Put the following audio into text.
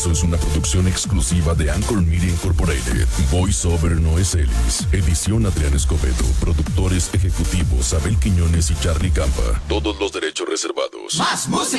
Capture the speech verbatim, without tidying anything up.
Caso es una producción exclusiva de Anchor Media Incorporated. Voiceover Noé Celis. Edición Adrián Escobedo. Productores ejecutivos Abel Quiñones y Charlie Campa. Todos los derechos reservados. Más música.